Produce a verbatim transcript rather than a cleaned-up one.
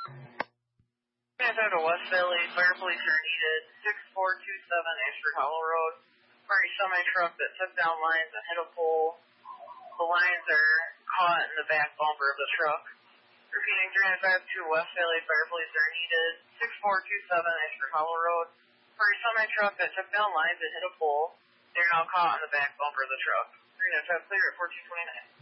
Transit to West Valley, fire police are needed. six four two seven Ashford Hollow Road. Party semi-truck that took down lines and hit a pole. The lines are caught in the back bumper of the truck. Repeating, three ninety-five to West Valley, fire police are needed. six four two seven Ashford Hollow Road. Party semi-truck that took down lines and hit a pole. They're now caught in the back bumper of the truck. three ninety-five clear at fourteen twenty-nine.